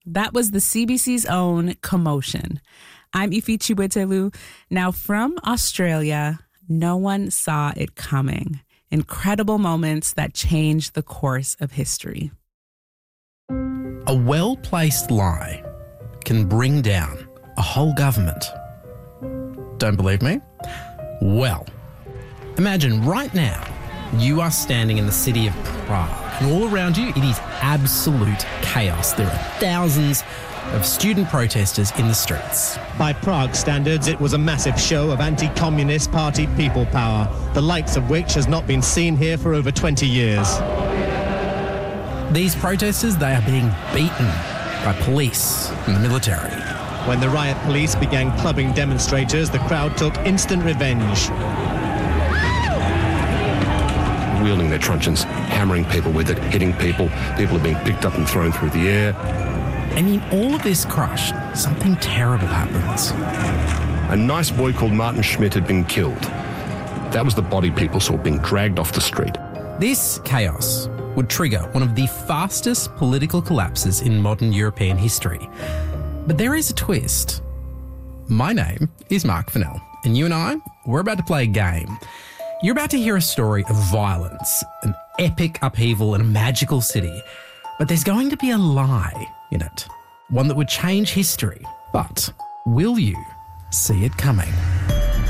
That was the CBC's own Commotion. I'm Ifi Chiwetelu. Now from Australia, no one saw it coming. Incredible moments that changed the course of history. A well-placed lie can bring down a whole government. Don't believe me? Well, imagine right now you are standing in the city of Prague, and all around you it is absolute chaos. There are thousands of student protesters in the streets. By Prague standards, it was a massive show of anti-communist party people power, the likes of which has not been seen here for over 20 years. These protesters, they are being beaten by police and the military. When the riot police began clubbing demonstrators, the crowd took instant revenge. Wielding their truncheons, hammering people with it, hitting people. People are being picked up and thrown through the air. And in all of this crush, something terrible happens. A nice boy called Martin Schmidt had been killed. That was the body people saw being dragged off the street. This chaos would trigger one of the fastest political collapses in modern European history. But there is a twist. My name is Mark Fennell, and you and I, we're about to play a game. You're about to hear a story of violence, an epic upheaval in a magical city. But there's going to be a lie in it, one that would change history. But will you see it coming?